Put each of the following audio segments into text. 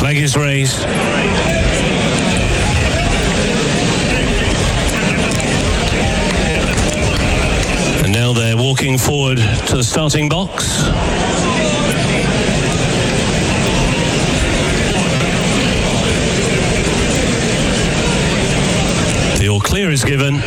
Flag is raised. And now they're walking forward to the starting box. The all clear is given.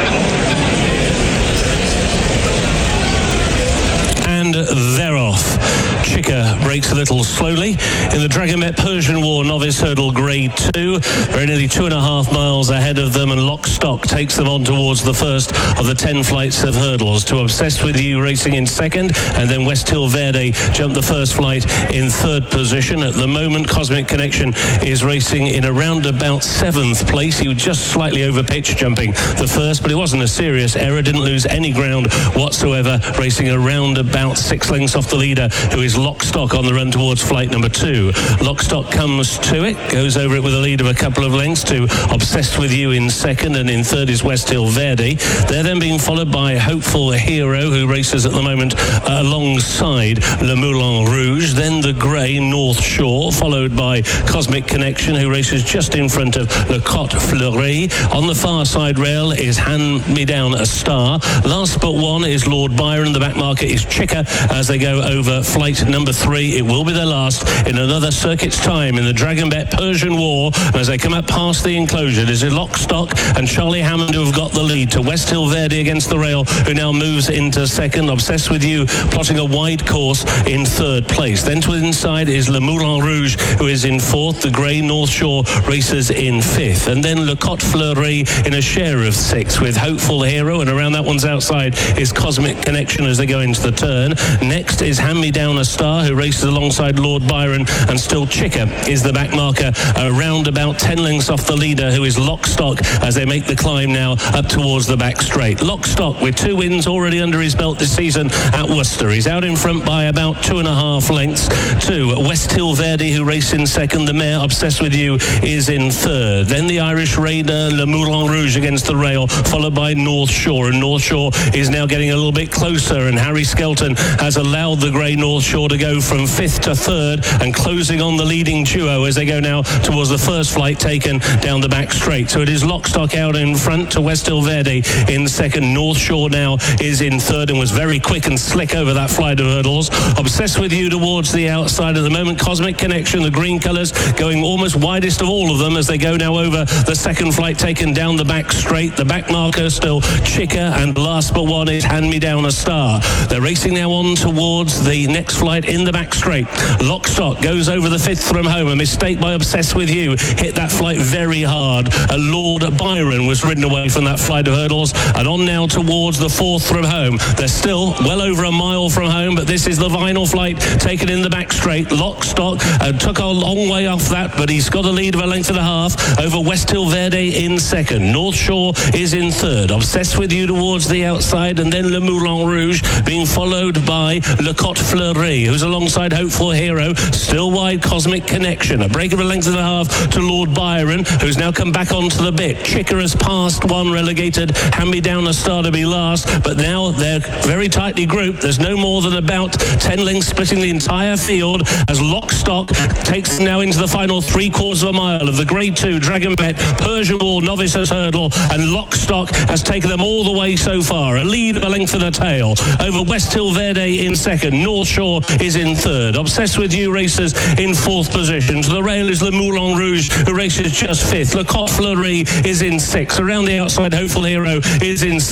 And they're off. Chika breaks a little slowly in the Dragonbet Persian War Novice Hurdle Grade 2. They're nearly 2.5 miles ahead of them, and Lockstock takes them on towards the first of the 10 flights of hurdles. To Obsessed With You racing in second, and then Westhill Verde jumped the first flight in third position. At the moment, Cosmic Connection is racing in around about 7th place. He was just slightly over pitch jumping the first, but it wasn't a serious error. Didn't lose any ground whatsoever, racing around about 6 lengths off the leader, who is Lockstock on the run towards flight number 2. Lockstock comes to it, goes over it with a lead of a couple of lengths to Obsessed With You in second, and in third is Westhill Verde. They're then being followed by Hopeful Hero, who races at the moment alongside Le Moulin Rouge. Then the grey North Shore, followed by Cosmic Connection, who races just in front of Le Cote Fleurie. On the far side rail is Hand Me Down a Star. Last but one is Lord Byron. The back marker is Chika as they go over flight number 3. It will be their last in another circuit's time in the Dragonbet Persian War. And as they come up past the enclosure, there's Lockstock and Charlie Hammond who have got the lead to Westhill Verde against the rail, who now moves into second. Obsessed With You plotting a wide course in third place. Then to the inside is Le Moulin Rouge, who is in fourth. The grey North Shore races in fifth. And then Le Cote Fleurie in a share of 6 with Hopeful Hero, and around that one's outside is Cosmic Connection as they go into the turn. Next is Hand Me Down a Star, who races alongside Lord Byron, and still Chika is the back marker, around about 10 lengths off the leader, who is Lockstock, as they make the climb now up towards the back straight. Lockstock with 2 wins already under his belt this season at Worcester. He's out in front by about 2.5 lengths to Westhill Verde, who race in second. The mare Obsessed With You is in third. Then the Irish Raider Le Moulin Rouge against the rail, followed by North Shore, and North Shore is now getting a little bit closer, and Harry Skelton has allowed the grey North Shore to go from 5th to 3rd and closing on the leading duo as they go now towards the first flight taken down the back straight. So it is Lockstock out in front to Westhill Verde in second. North Shore now is in third and was very quick and slick over that flight of hurdles. Obsessed With You towards the outside at the moment. Cosmic Connection, the green colours, going almost widest of all of them as they go now over the second flight taken down the back straight. The back marker still Chika, and last but one is Hand Me Down a Star. They're racing now on towards the next flight in the back straight. Lockstock goes over the 5th from home. A mistake by Obsessed With You. Hit that flight very hard. Lord Byron was ridden away from that flight of hurdles, and on now towards the 4th from home. They're still well over a mile from home, but this is the final flight taken in the back straight. Lockstock took a long way off that, but he's got a lead of a length and a half over Westhill Verde in second. North Shore is in third. Obsessed With You towards the outside, and then Le Moulin Rouge being followed by Le Cote Fleurie, who's alongside Hopeful Hero. Still wide Cosmic Connection. A break of a length and a half to Lord Byron, who's now come back onto the bit. Chika has passed one relegated Hand Me Down a Star to be last, but now they're very tightly grouped. There's no more than about 10 lengths splitting the entire field as Lockstock takes now into the final 3/4 of a mile of the Grade 2 Dragonbet Persian War Novices Hurdle, and Lockstock has taken them all the way so far. A lead of a length and a tail over Westhill Verde in second. North Shore is in third. Obsessed With You races in 4th position. To the rail is Le Moulin Rouge, who races just 5th. Le Cote Fleurie is in 6th. Around the outside, Hopeful Hero is in